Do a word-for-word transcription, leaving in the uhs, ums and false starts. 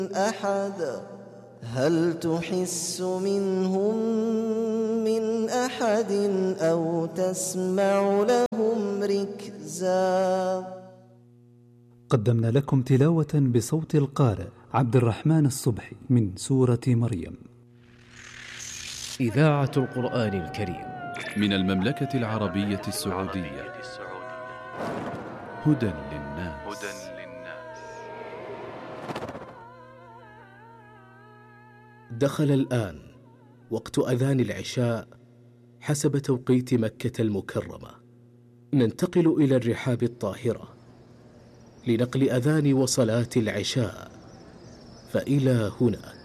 أحد هل تحس منهم من أحد أو تسمع لهم ركزا. قدمنا لكم تلاوة بصوت القارئ عبد الرحمن الصبحي من سورة مريم. إذاعة القرآن الكريم من المملكة العربية السعودية. هدى للناس. دخل الآن وقت أذان العشاء حسب توقيت مكة المكرمة. ننتقل إلى الرحاب الطاهرة لنقل أذان وصلاة العشاء، فإلى هنا